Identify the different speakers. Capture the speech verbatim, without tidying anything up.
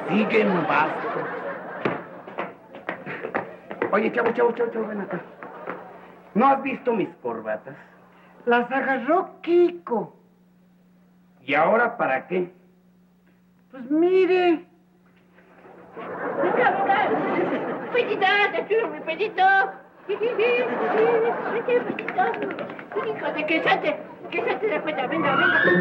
Speaker 1: siguen bastos. Oye, chavo, chavo, chavo, chavo, ven acá. ¿No has visto mis corbatas?
Speaker 2: Las agarró Kiko.
Speaker 1: ¿Y ahora para qué?
Speaker 2: Pues mire.
Speaker 3: Venga, venga. Pedito, te quiero mi pedito. Vete, pedito. Hijo de que salte, que salte de cuenta. Venga, venga.